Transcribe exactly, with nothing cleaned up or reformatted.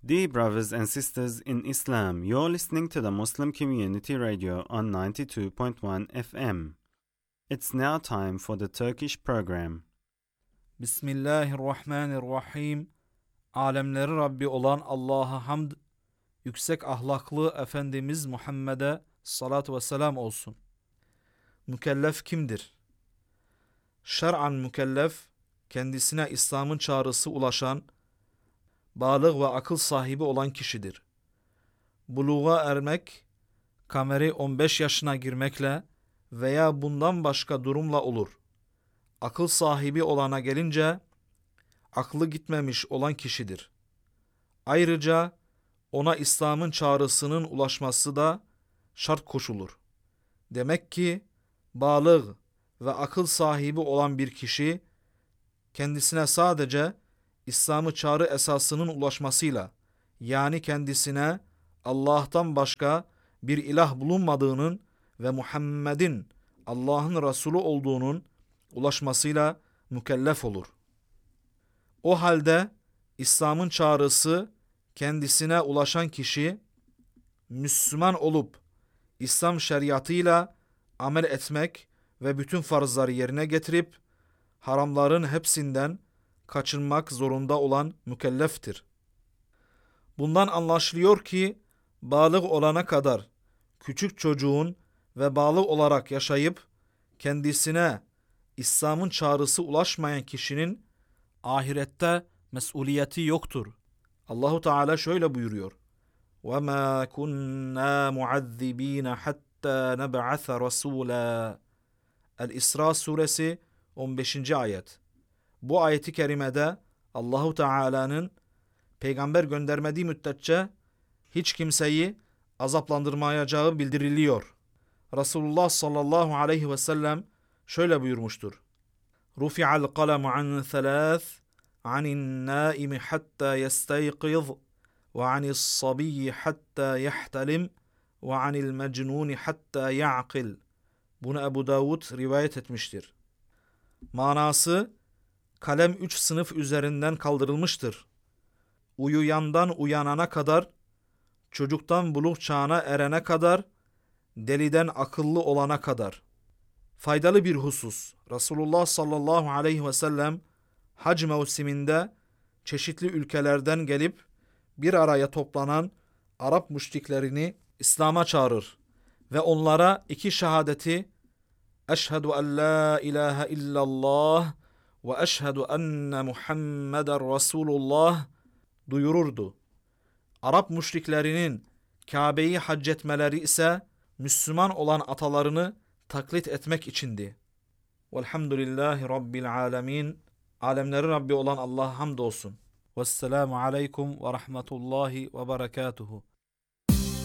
Dear brothers and sisters in Islam, you're listening to the Muslim Community Radio on ninety-two point one F M. It's now time for the Turkish program. Bismillahirrahmanirrahim. Alemlerin Rabbi olan Allah'a hamd, yüksek ahlaklı Efendimiz Muhammed'e salatu ve selam olsun. Mükellef kimdir? Şer'an mükellef, kendisine İslam'ın çağrısı ulaşan, balık ve akıl sahibi olan kişidir. Buluğa ermek, kameri on beş yaşına girmekle veya bundan başka durumla olur. Akıl sahibi olana gelince, aklı gitmemiş olan kişidir. Ayrıca ona İslam'ın çağrısının ulaşması da şart koşulur. Demek ki balık ve akıl sahibi olan bir kişi, kendisine sadece İslam'ı çağrı esasının ulaşmasıyla, yani kendisine Allah'tan başka bir ilah bulunmadığının ve Muhammed'in Allah'ın Resulü olduğunun ulaşmasıyla mükellef olur. O halde İslam'ın çağrısı kendisine ulaşan kişi, Müslüman olup İslam şeriatıyla amel etmek ve bütün farzları yerine getirip haramların hepsinden kaçınmak zorunda olan mükelleftir. Bundan anlaşılıyor ki balık olana kadar küçük çocuğun ve balık olarak yaşayıp kendisine İslam'ın çağrısı ulaşmayan kişinin ahirette mesuliyeti yoktur. Allahu Teala şöyle buyuruyor: وَمَا كُنَّا مُعَذِّب۪ينَ حَتَّى نَبْعَثَ رَسُولًا. El-İsra suresi on beşinci ayet. Bu ayeti kerimede Allahu Teala'nın peygamber göndermediği müddetçe hiç kimseyi azaplandırmayacağı bildiriliyor. Resulullah sallallahu aleyhi ve sellem şöyle buyurmuştur: Rufi'al kalemu an thalath, anin naimi hatta yestayqiz, ve anis sabiyyi hatta yahtalim, ve anil mecnuni hatta ya'qil. Bunu Ebu Davud rivayet etmiştir. Manası, kalem üç sınıf üzerinden kaldırılmıştır. Uyuyandan uyanana kadar, çocuktan buluk çağına erene kadar, deliden akıllı olana kadar. Faydalı bir husus. Resulullah sallallahu aleyhi ve sellem hac mevsiminde çeşitli ülkelerden gelip bir araya toplanan Arap müşriklerini İslam'a çağırır ve onlara iki şehadeti Eşhedü en la ilahe illallah ve eşhedü enne Muhammeden Resulullah duyururdu. Arap müşriklerinin Kabe'yi hac etmeleri ise Müslüman olan atalarını taklit etmek içindi. Velhamdülillahi Rabbil alemin. Alemlerin Rabbi olan Allah'a hamdolsun. Vesselamu aleykum ve rahmetullahi ve berekatuhu.